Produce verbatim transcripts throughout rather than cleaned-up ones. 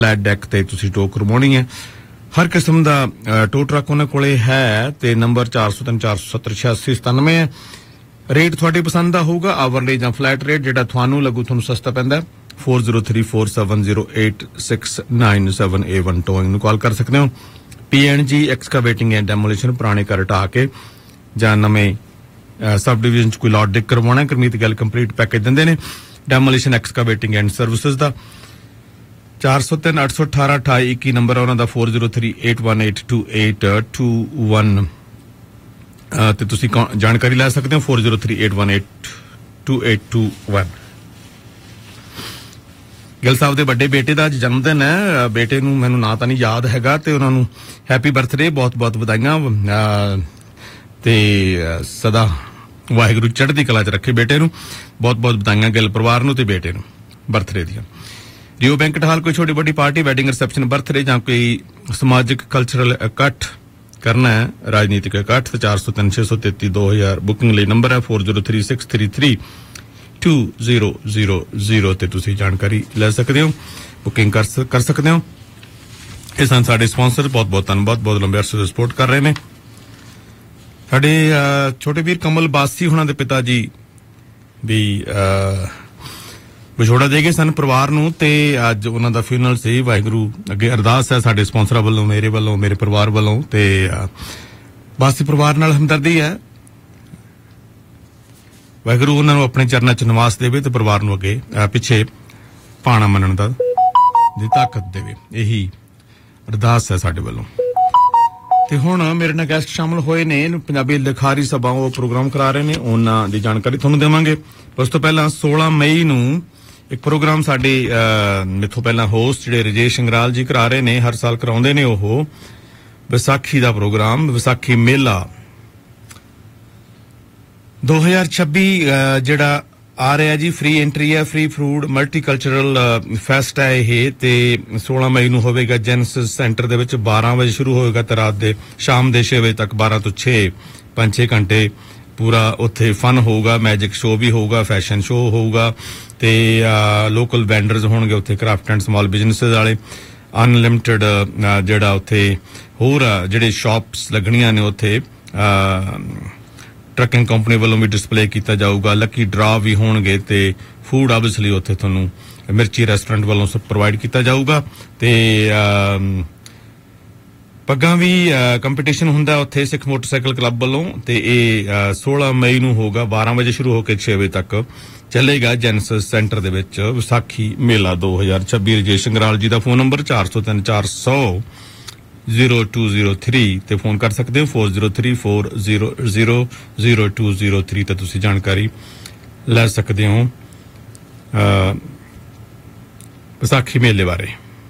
Flat deck ते तुसी to करवानी है। हर किस्म दा टो ट्रक उन्हां कोले है ते नंबर चार सौ तीन चार सौ सत्तर छियासी सतानवे है। रेट थोड़ी पसंद दा होगा आवरली जां फ्लैट रेट जेड़ा थानू लगू थानू सस्ता पैंदा four zero three four seven zero eight six nine seven ए वन टोइंग कॉल कर सकते हो। पीएनजी एक्सकावेटिंग एंड डेमोलिशन पुराने घर ढा के जां नवें सब डिवीजन च कोई लॉट डिक करवाना करमीत गल कंप्लीट पैकेज दिंदे ने डेमोलिशन एक्सकावेटिंग एंड सर्विसेज दा चार सौ तीन अठ सौ अठारह अठाई इक्की नंबर है उन्होंने four zero three eight one eight to eight to one ते तुसी जानकारी लै सकते हो four zero three eight one eight to eight to one. Gill ਸਾਹਿਬ ਦੇ ਵੱਡੇ ਬੇਟੇ ਦਾ ਅੱਜ ਜਨਮ ਦਿਨ ਹੈ। ਬੇਟੇ ਨੂੰ ਮੈਨੂੰ ਨਾਂ ਤਾਂ ਨਹੀਂ ਯਾਦ ਹੈਗਾ ਤੇ ਉਹਨਾਂ ਨੂੰ ਹੈਪੀ ਬਰਥਡੇ ਬਹੁਤ ਬਹੁਤ ਵਧਾਈਆਂ ਤੇ ਸਦਾ ਵਾਹਿਗੁਰੂ ਚੜ੍ਹਦੀ ਕਲਾ 'ਚ ਰੱਖੇ ਬੇਟੇ ਨੂੰ। ਬਹੁਤ ਬਹੁਤ ਵਧਾਈਆਂ ਗਿੱਲ ਪਰਿਵਾਰ ਨੂੰ ਤੇ ਬੇਟੇ ਨੂੰ ਬਰਥਡੇ ਦੀਆਂ। रियो बैंकट हाल कोई छोटी बड़ी पार्टी वेडिंग रिसेप्शन बर्थडे जां कोई समाजिक कल्चरल इकट्ठ करना है राजनीतिक इकट्ठ तो चार सौ तीन छे सौ तेती दो हजार बुकिंग लिए नंबर है four zero three six three three to zero zero zero ते तुसी जानकारी ले सकते हो बुकिंग कर कर सकते हो। ये सन साडे स्पॉन्सर बहुत बहुत धन्यवाद बहुत लंबे अरसे से सपोर्ट कर रहे ने। साडे छोटे वीर कमल बासी हुणां दे पिता जी भी ਵਿਛੋੜਾ ਦੇ ਗਏ ਸਨ ਪਰਿਵਾਰ ਨੂੰ ਤੇ ਅੱਜ ਉਹਨਾਂ ਦਾ ਫਿਊਨਰਲ ਸੀ। ਵਾਹਿਗੁਰੂ ਅੱਗੇ ਅਰਦਾਸ ਹੈ ਸਾਡੇ ਸਪਾਂਸਰਾਂ ਵੱਲੋਂ ਮੇਰੇ ਵੱਲੋਂ ਮੇਰੇ ਪਰਿਵਾਰ ਵੱਲੋਂ ਤੇ ਬਾਸੀ ਪਰਿਵਾਰ ਨਾਲ ਹਮਦਰਦੀ ਹੈ। ਵਾਹਿਗੁਰੂ ਉਹਨਾਂ ਨੂੰ ਆਪਣੇ ਚਰਨਾਂ 'ਚ ਨਿਵਾਸ ਦੇਵੇ ਤੇ ਪਰਿਵਾਰ ਨੂੰ ਅੱਗੇ ਪਿੱਛੇ ਪਾਣਾ ਮੰਨਣ ਦਾ ਦੀ ਤਾਕਤ ਦੇਵੇ ਇਹੀ ਅਰਦਾਸ ਹੈ ਸਾਡੇ ਵੱਲੋਂ। ਤੇ ਹੁਣ ਮੇਰੇ ਨਾਲ ਗੈਸਟ ਸ਼ਾਮਲ ਹੋਏ ਨੇ ਪੰਜਾਬੀ ਲਿਖਾਰੀ ਸਭਾ ਉਹ ਪ੍ਰੋਗਰਾਮ ਕਰਾ ਰਹੇ ਨੇ ਉਹਨਾਂ ਦੀ ਜਾਣਕਾਰੀ ਤੁਹਾਨੂੰ ਦੇਵਾਂਗੇ। ਉਸ ਤੋਂ ਪਹਿਲਾਂ ਸੋਲਾਂ ਮਈ ਨੂੰ ਇੱਕ ਪ੍ਰੋਗਰਾਮ ਸਾਡੇ ਮੇਥੋਂ ਪਹਿਲਾਂ ਹੋਸਟ ਜਿਹੜੇ ਰਜੇਸ਼ ਸੰਗਰਾਲ ਜੀ ਕਰਾ ਰਹੇ ਨੇ ਹਰ ਸਾਲ ਕਰਾਉਂਦੇ ਨੇ ਉਹ ਵਿਸਾਖੀ ਦਾ ਪ੍ਰੋਗਰਾਮ ਵਿਸਾਖੀ ਮੇਲਾ ਦੋ ਹਜ਼ਾਰ ਛੱਬੀ ਜਿਹੜਾ ਆ ਰਿਹਾ ਜੀ। ਫ੍ਰੀ ਐਂਟਰੀ ਹੈ ਫ੍ਰੀ ਫੂਡ ਮਲਟੀਕਲਚਰਲ ਫੈਸਟ ਹੈ ਇਹ ਤੇ ਸੋਲਾਂ ਮਈ ਨੂੰ ਹੋਵੇਗਾ ਜੈਨਸਿਸ ਸੈਂਟਰ ਦੇ ਵਿੱਚ ਬਾਰਾਂ ਵਜੇ ਸ਼ੁਰੂ ਹੋਵੇਗਾ ਤੇ ਰਾਤ ਦੇ ਸ਼ਾਮ ਦੇ ਛੇ ਵਜੇ ਤੱਕ ਬਾਰਾਂ ਤੋਂ ਛੇ ਪੰਜ ਛੇ ਘੰਟੇ ਪੂਰਾ ਉੱਥੇ ਫਨ ਹੋਊਗਾ। ਮੈਜਿਕ ਸ਼ੋਅ ਵੀ ਹੋਊਗਾ ਫੈਸ਼ਨ ਸ਼ੋਅ ਹੋਊਗਾ ਤੇ ਲੋਕਲ ਵੈਂਡਰਸ ਹੋਣਗੇ ਉੱਥੇ ਕਰਾਫਟ ਐਂਡ ਸਮਾਲ ਬਿਜ਼ਨਸਿਸ ਵਾਲੇ ਅਨਲਿਮਟਿਡ ਜਿਹੜਾ ਉੱਥੇ ਹੋਰ ਜਿਹੜੇ ਸ਼ਾਪਸ ਲੱਗਣੀਆਂ ਨੇ ਉੱਥੇ ਟਰੱਕਿੰਗ ਕੰਪਨੀ ਵੱਲੋਂ ਵੀ ਡਿਸਪਲੇ ਕੀਤਾ ਜਾਊਗਾ। ਲੱਕੀ ਡਰਾ ਵੀ ਹੋਣਗੇ ਤੇ ਫੂਡ ਆਬਵੀਅਸਲੀ ਉੱਥੇ ਤੁਹਾਨੂੰ ਮਿਰਚੀ ਰੈਸਟੋਰੈਂਟ ਵੱਲੋਂ ਸਭ ਪ੍ਰੋਵਾਈਡ ਕੀਤਾ ਜਾਊਗਾ ਤੇ ਪੱਗਾਂ ਵੀ ਕੰਪੀਟੀਸ਼ਨ ਹੁੰਦਾ ਉੱਥੇ ਸਿੱਖ ਮੋਟਰਸਾਈਕਲ ਕਲੱਬ ਵੱਲੋਂ ਤੇ ਇਹ ਸੋਲਾਂ ਮਈ ਨੂੰ ਹੋਊਗਾ ਬਾਰਾਂ ਵਜੇ ਸ਼ੁਰੂ ਹੋ ਕੇ ਛੇ ਵਜੇ ਤੱਕ ਚੱਲੇਗਾ ਜੈਨਸਿਸ ਸੈਂਟਰ ਦੇ ਵਿੱਚ ਵਿਸਾਖੀ ਮੇਲਾ ਦੋ ਹਜ਼ਾਰ ਛੱਬੀ। ਰਜੇਸ਼ ਸੰਗਰਾਲ ਜੀ ਦਾ ਫੋਨ ਨੰਬਰ ਚਾਰ ਸੌ ਤਿੰਨ ਚਾਰ ਸੌ ਜ਼ੀਰੋ ਟੂ ਜ਼ੀਰੋ ਥ੍ਰੀ ਤੇ ਫੋਨ ਕਰ ਸਕਦੇ ਹੋ four zero three four zero zero zero two zero three ਤੇ ਤੁਸੀਂ ਜਾਣਕਾਰੀ ਲੈ ਸਕਦੇ ਹੋ ਵਿਸਾਖੀ ਮੇਲੇ ਬਾਰੇ।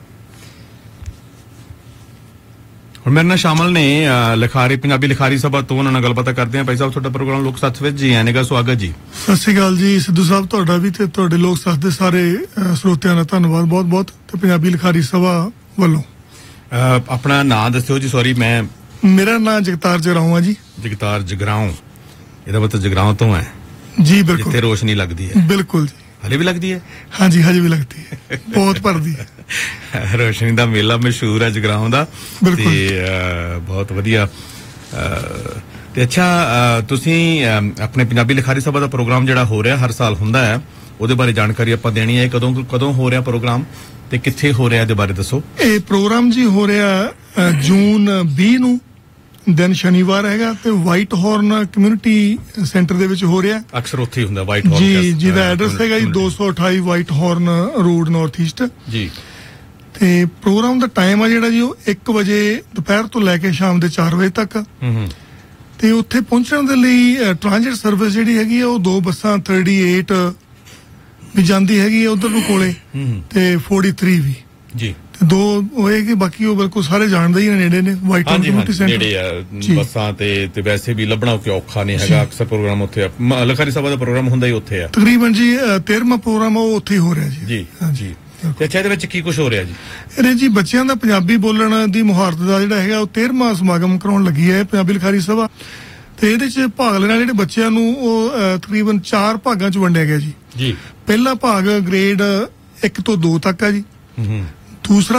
ਹੁਣ ਮੇਰੇ ਨਾਲ ਸ਼ਾਮਲ ਨੇ ਲਿਖਾਰੀ ਪੰਜਾਬੀ ਲਿਖਾਰੀ ਸਭਾ ਤੋਂ ਉਹਨਾਂ ਨਾਲ ਗੱਲਬਾਤ ਕਰਦੇ ਹਾਂ। ਭਾਈ ਸਾਹਿਬ ਤੁਹਾਡਾ ਪ੍ਰੋਗਰਾਮ ਲੋਕ ਸੱਥ ਵਿੱਚ ਜੀ ਆਨੇ ਦਾ ਸਵਾਗਤ ਜੀ। ਸਤਿ ਸ਼੍ਰੀ ਅਕਾਲ ਜੀ ਸਿੱਧੂ ਸਾਹਿਬ ਤੁਹਾਡਾ ਵੀ ਤੇ ਤੁਹਾਡੇ ਲੋਕ ਸੱਥ ਦੇ ਸਾਰੇ ਸਰੋਤਿਆਂ ਦਾ ਧੰਨਵਾਦ ਬਹੁਤ ਬਹੁਤ ਤੇ ਪੰਜਾਬੀ ਲਿਖਾਰੀ ਸਭਾ ਵੱਲੋਂ। ਆਪਣਾ ਨਾਂ ਦੱਸਿਓ ਜੀ। ਸੌਰੀ ਮੈਂ ਮੇਰਾ ਨਾਂ ਜਗਤਾਰ ਜਗਰਾਉਂ ਆ ਜੀ। ਜਗਤਾਰ ਜਗਰਾਉਂ ਇਹਦਾ ਮਤਲਬ ਜਗਰਾਉਂ ਤੋਂ ਹੈ ਜੀ। ਬਿਲਕੁਲ ਜਿੱਥੇ ਰੋਸ਼ਨੀ ਲੱਗਦੀ ਹੈ। ਬਿਲਕੁਲ ਜੀ ਹਲੇ ਵੀ ਲੱਗਦੀ ਹੈ। ਹਾਂਜੀ ਹਜੇ ਵੀ ਲੱਗਦੀ ਹੈ ਬਹੁਤ ਭਰਦੀ ਹੈ। ਰੋਸ਼ਨੀ ਦਾ ਮੇਲਾ ਮਸ਼ਹੂਰ ਹੈ ਜਗਰਾਉਂ ਦਾ ਤੇ ਬਹੁਤ ਵਧੀਆ। ਤੇ ਅੱਛਾ ਤੁਸੀਂ ਆਪਣੇ ਪੰਜਾਬੀ ਲਿਖਾਰੀ ਸਭਾ ਦਾ ਪ੍ਰੋਗਰਾਮ ਜਿਹੜਾ ਹੋ ਰਿਹਾ ਹਰ ਸਾਲ ਹੁੰਦਾ ਹੈ ਉਹਦੇ ਬਾਰੇ ਜਾਣਕਾਰੀ ਆਪਾਂ ਦੇਣੀ ਹੈ। ਕਦੋਂ ਕਦੋਂ ਹੋ ਰਿਹਾ ਪ੍ਰੋਗਰਾਮ ਤੇ ਕਿੱਥੇ ਹੋ ਰਿਹਾ ਇਹਦੇ ਬਾਰੇ ਦੱਸੋ। ਇਹ ਪ੍ਰੋਗਰਾਮ ਜੀ ਹੋ ਰਿਹਾ ਜੂਨ ਵੀਹ ਨੂੰ ਦਿਨ ਸ਼ਨੀਵਾਰ ਹੈਗਾ ਤੇ ਵਾਈਟ ਹਾਰਨ ਕਮਿਊਨਿਟੀ ਸੈਂਟਰ ਦੇ ਵਿੱਚ ਹੋ ਰਿਹਾ। ਅਕਸਰ ਉੱਥੇ ਹੀ ਹੁੰਦਾ ਵਾਈਟ ਹਾਰਨ ਜੀ ਜਿਹਦਾ ਐਡਰੈਸ ਹੈਗਾ ਜੀ ਦੋ ਸੌ ਅਠਾਈ ਵਾਈਟ ਹਾਰਨ ਰੋਡ ਨਾਰਥ ਈਸਟ ਜੀ। ਤੇ ਪ੍ਰੋਗਰਾਮ ਦਾ ਟਾਈਮ ਆ ਜਿਹੜਾ ਜੀ ਉਹ ਇੱਕ ਵਜੇ ਦੁਪਹਿਰ ਤੋਂ ਲੈ ਕੇ ਸ਼ਾਮ ਦੇ ਚਾਰ ਵਜੇ ਤੱਕ ਤੇ ਉੱਥੇ ਪਹੁੰਚਣ ਦੇ ਲਈ ਟ੍ਰਾਂਜਿਟ ਸਰਵਿਸ ਜਿਹੜੀ ਹੈਗੀ ਆ ਉਹ ਦੋ ਬੱਸਾਂ ਅਠੱਤੀ ਵੀ ਜਾਂਦੀ ਹੈਗੀ ਉਧਰ ਨੂੰ ਕੋਲੇ ਤੇ ਤੈਂਤਾਲੀ ਵੀ ਜੀ ਦੋ ਹੋਏਗੀ ਬਾਕੀ ਉਹ ਬਿਲਕੁਲ ਸਾਰੇ ਜਾਣਦੇ ਹੀ ਨੇ ਨੇੜੇ ਨੇ ਵਾਈਟ ਹਾਊਸ ਕਮਿਊਨਿਟੀ ਸੈਂਟਰ ਨੇੜੇ ਆ ਬੱਸਾਂ ਤੇ ਤੇ ਵੈਸੇ ਵੀ ਲੱਭਣਾ ਕਿ ਔਖਾ ਨਹੀਂ ਹੈਗਾ। ਅਕਸਰ ਪ੍ਰੋਗਰਾਮ ਉੱਥੇ ਲਿਖਾਰੀ ਸਭਾ ਦਾ ਪ੍ਰੋਗਰਾਮ ਹੁੰਦਾ ਹੀ ਉੱਥੇ ਆ ਤਕਰੀਬਨ ਜੀ ਤੇਰਵਾਂ ਪ੍ਰੋਗਰਾਮ ਉਹ ਉੱਥੇ ਹੀ ਹੋ ਰਿਹਾ ਜੀ ਜੀ ਜੀ। ਤੇ ਅੱਛਾ ਇਹਦੇ ਵਿੱਚ ਕੀ ਕੁਝ ਹੋ ਰਿਹਾ ਜੀ? ਇਹਦੇ ਜੀ ਬੱਚਿਆਂ ਦਾ ਪੰਜਾਬੀ ਬੋਲਣ ਦੀ ਮੁਹਾਰਤ ਦਾ ਜਿਹੜਾ ਹੈਗਾ ਉਹ ਤੇਰਵਾਂ ਸਮਾਗਮ ਕਰਾਉਣ ਲੱਗੀ ਹੈ ਪੰਜਾਬੀ ਲਿਖਾਰੀ ਸਭਾ ਤੇ ਇਹਦੇ ਚ ਭਾਗ ਲੈਣ ਜਿਹੜੇ ਬੱਚਿਆਂ ਨੂੰ ਉਹ ਤਕਰੀਬਨ ਚਾਰ ਭਾਗਾਂ ਚ ਵੰਡਿਆ ਗਿਆ ਜੀ ਜੀ। ਪਹਿਲਾ ਭਾਗ ਗ੍ਰੇਡ ਇੱਕ ਤੋਂ ਦੋ ਤੱਕ ਆ ਜੀ। ਦੂਸਰਾ